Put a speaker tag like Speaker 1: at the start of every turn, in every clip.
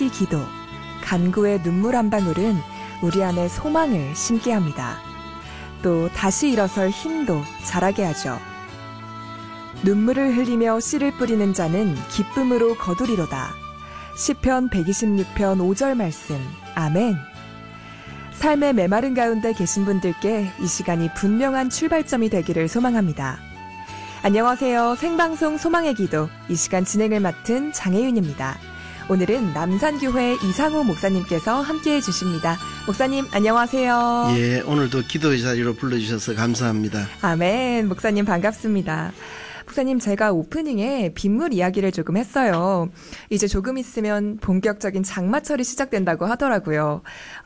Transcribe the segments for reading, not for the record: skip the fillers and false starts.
Speaker 1: 한마디 기도, 간구의 눈물 한 방울은 우리 안에 소망을 심게 합니다. 또 다시 일어설 힘도 자라게 하죠. 눈물을 흘리며 씨를 뿌리는 자는 기쁨으로 거두리로다. 시편 126편 5절 말씀. 아멘. 삶의 메마른 가운데 계신 분들께 이 시간이 분명한 출발점이 되기를 소망합니다. 안녕하세요. 생방송 소망의 기도, 이 시간 진행을 맡은 장혜윤입니다. 오늘은 남산교회 이상호 목사님께서 함께해 주십니다. 목사님 안녕하세요.
Speaker 2: 예, 오늘도 기도의 자리로 불러주셔서 감사합니다.
Speaker 1: 아멘. 목사님 반갑습니다. 목사님, 제가 오프닝에 빗물 이야기를 조금 했어요. 이제 조금 있으면 본격적인 장마철이 시작된다고 하더라고요.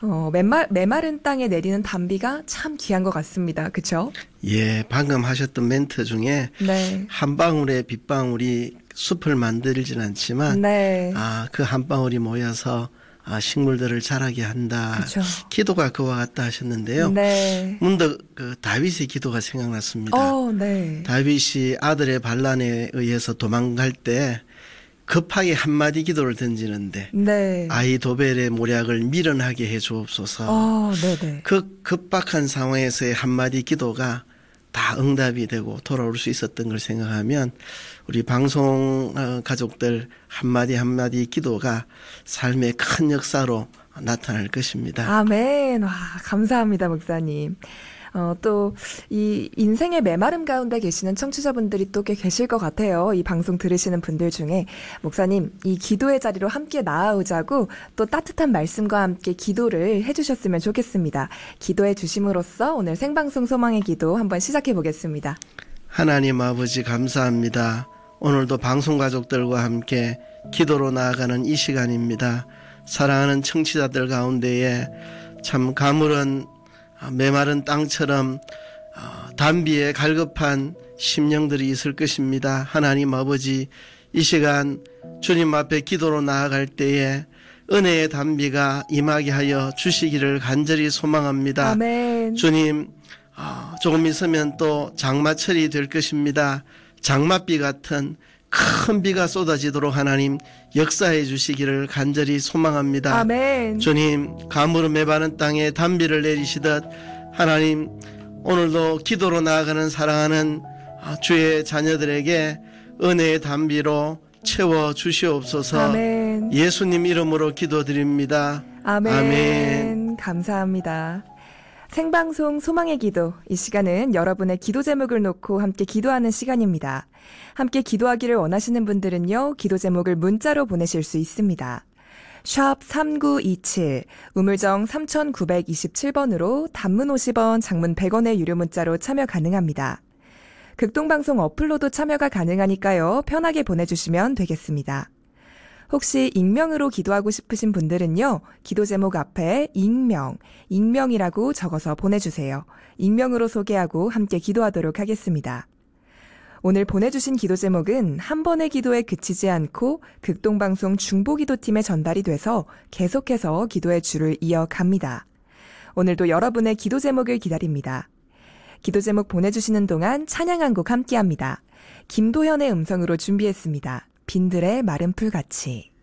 Speaker 1: 메마른 땅에 내리는 단비가 참 귀한 것 같습니다. 그렇죠?
Speaker 2: 예, 방금 하셨던 멘트 중에 네. 한 방울의 빗방울이 숲을 만들진 않지만
Speaker 1: 네.
Speaker 2: 그 한 방울이 모여서 식물들을 자라게 한다.
Speaker 1: 그쵸.
Speaker 2: 기도가 그와 같다 하셨는데요.
Speaker 1: 네.
Speaker 2: 문득 그 다윗의 기도가 생각났습니다.
Speaker 1: 네.
Speaker 2: 다윗이 아들의 반란에 의해서 도망갈 때 급하게 한마디 기도를 던지는데
Speaker 1: 네.
Speaker 2: 아히도벨의 모략을 미련하게 해 주옵소서.
Speaker 1: 네네.
Speaker 2: 그 급박한 상황에서의 한마디 기도가 다 응답이 되고 돌아올 수 있었던 걸 생각하면 우리 방송 가족들 한마디 한마디 기도가 삶의 큰 역사로 나타날 것입니다.
Speaker 1: 아멘. 와, 감사합니다, 목사님. 또 이 인생의 메마름 가운데 계시는 청취자분들이 또 꽤 계실 것 같아요. 이 방송 들으시는 분들 중에 목사님, 이 기도의 자리로 함께 나아오자고 또 따뜻한 말씀과 함께 기도를 해주셨으면 좋겠습니다. 기도해 주심으로써 오늘 생방송 소망의 기도 한번 시작해 보겠습니다.
Speaker 2: 하나님 아버지 감사합니다. 오늘도 방송 가족들과 함께 기도로 나아가는 이 시간입니다. 사랑하는 청취자들 가운데에 참 가물은 메마른 땅처럼 단비에 갈급한 심령들이 있을 것입니다. 하나님 아버지, 이 시간 주님 앞에 기도로 나아갈 때에 은혜의 단비가 임하게 하여 주시기를 간절히 소망합니다.
Speaker 1: 아멘.
Speaker 2: 주님, 조금 있으면 또 장마철이 될 것입니다. 장맛비 같은 큰 비가 쏟아지도록 하나님 역사해 주시기를 간절히 소망합니다.
Speaker 1: 아멘.
Speaker 2: 주님, 가물음 메마른 땅에 단비를 내리시듯 하나님 오늘도 기도로 나아가는 사랑하는 주의 자녀들에게 은혜의 단비로 채워 주시옵소서.
Speaker 1: 아멘.
Speaker 2: 예수님 이름으로 기도드립니다.
Speaker 1: 아멘.
Speaker 2: 아멘.
Speaker 1: 감사합니다. 생방송 소망의 기도, 이 시간은 여러분의 기도 제목을 놓고 함께 기도하는 시간입니다. 함께 기도하기를 원하시는 분들은요, 기도 제목을 문자로 보내실 수 있습니다. 샵 3927, 우물정 3927번으로 단문 50원, 장문 100원의 유료 문자로 참여 가능합니다. 극동방송 어플로도 참여가 가능하니까요, 편하게 보내주시면 되겠습니다. 혹시 익명으로 기도하고 싶으신 분들은요, 기도 제목 앞에 익명이라고 적어서 보내주세요. 익명으로 소개하고 함께 기도하도록 하겠습니다. 오늘 보내주신 기도 제목은 한 번의 기도에 그치지 않고 극동방송 중보기도팀에 전달이 돼서 계속해서 기도의 줄을 이어갑니다. 오늘도 여러분의 기도 제목을 기다립니다. 기도 제목 보내주시는 동안 찬양 한 곡 함께합니다. 김도현의 음성으로 준비했습니다. 빈들의 마른 풀같이.